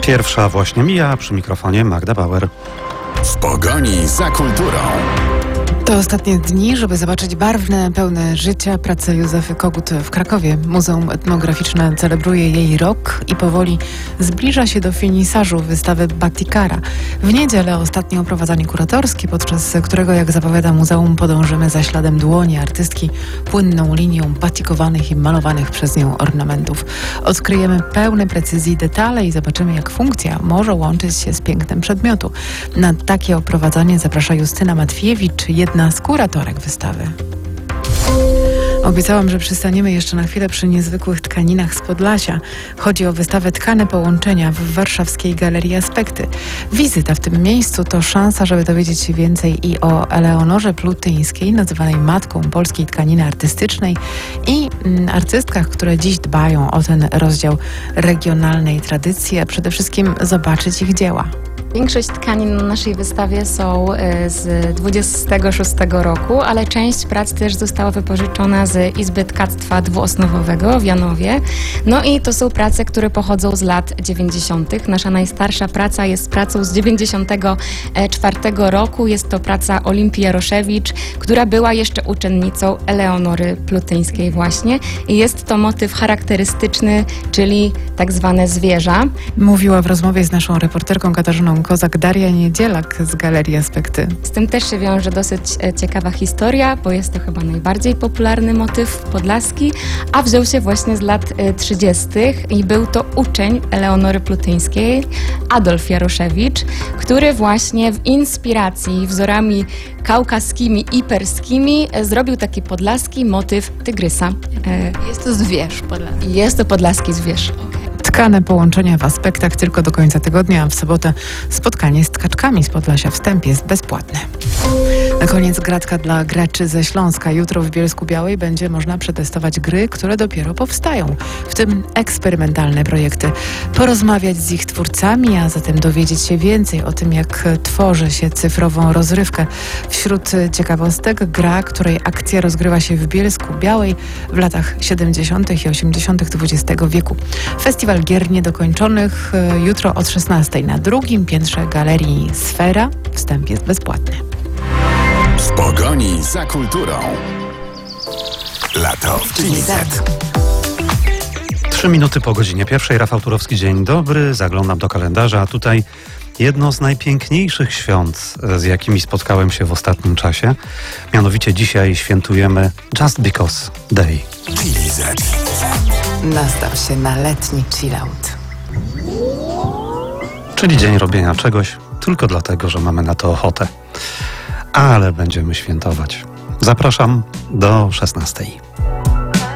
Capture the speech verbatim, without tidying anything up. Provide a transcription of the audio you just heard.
Pierwsza właśnie mija, przy mikrofonie Magda Bauer. W pogoni za kulturą. To ostatnie dni, żeby zobaczyć barwne, pełne życia pracę Józefy Kogut w Krakowie. Muzeum Etnograficzne celebruje jej rok i powoli zbliża się do finisażu wystawy Batikara. W niedzielę ostatnie oprowadzanie kuratorskie, podczas którego, jak zapowiada muzeum, podążymy za śladem dłoni artystki płynną linią batikowanych i malowanych przez nią ornamentów. Odkryjemy pełne precyzji detale i zobaczymy, jak funkcja może łączyć się z pięknem przedmiotu. Na takie oprowadzanie zaprasza Justyna Matwiewicz, jedna z kuratorek wystawy. Obiecałam, że przystaniemy jeszcze na chwilę przy niezwykłych tkaninach z Podlasia. Chodzi o wystawę Tkane Połączenia w warszawskiej Galerii Aspekty. Wizyta w tym miejscu to szansa, żeby dowiedzieć się więcej i o Eleonorze Plutyńskiej, nazywanej matką polskiej tkaniny artystycznej, i mm, artystkach, które dziś dbają o ten rozdział regionalnej tradycji, a przede wszystkim zobaczyć ich dzieła. Większość tkanin na naszej wystawie są z dwudziestego szóstego roku, ale część prac też została wypożyczona z Izby Tkactwa Dwuosnowowego w Janowie. No i to są prace, które pochodzą z lat dziewięćdziesiątych. Nasza najstarsza praca jest pracą z dziewięćdziesiątego czwartego roku. Jest to praca Olimpii Jaroszewicz, która była jeszcze uczennicą Eleonory Plutyńskiej właśnie. I jest to motyw charakterystyczny, czyli tak zwane zwierza. Mówiła w rozmowie z naszą reporterką Katarzyną Kozak Daria Niedzielak z Galerii Aspekty. Z tym też się wiąże dosyć ciekawa historia, bo jest to chyba najbardziej popularny motyw podlaski, a wziął się właśnie z lat trzydziestych i był to uczeń Eleonory Plutyńskiej, Adolf Jaroszewicz, który właśnie w inspiracji wzorami kaukaskimi i perskimi zrobił taki podlaski motyw tygrysa. Jest to zwierz podlaski. Jest to podlaski zwierz. Tkane Połączenia w Aspektach tylko do końca tygodnia, a w sobotę spotkanie z tkaczkami z Podlasia. Wstęp jest bezpłatny. Na koniec gratka dla graczy ze Śląska. Jutro w Bielsku-Białej będzie można przetestować gry, które dopiero powstają, w tym eksperymentalne projekty. Porozmawiać z ich twórcami, a zatem dowiedzieć się więcej o tym, jak tworzy się cyfrową rozrywkę. Wśród ciekawostek gra, której akcja rozgrywa się w Bielsku-Białej w latach siedemdziesiątych i osiemdziesiątych dwudziestego wieku. Festiwal Gier Niedokończonych jutro od szesnastej na drugim piętrze Galerii Sfera. Wstęp jest bezpłatny. W pogoni za kulturą. Lato w G Z. Trzy minuty po godzinie pierwszej. Rafał Turowski, dzień dobry. Zaglądam do kalendarza, a tutaj jedno z najpiękniejszych świąt, z jakimi spotkałem się w ostatnim czasie. Mianowicie dzisiaj świętujemy Just Because Day. G Z. Nastaw się na letni chillout. Czyli dzień robienia czegoś tylko dlatego, że mamy na to ochotę. Ale będziemy świętować. Zapraszam do szesnastej.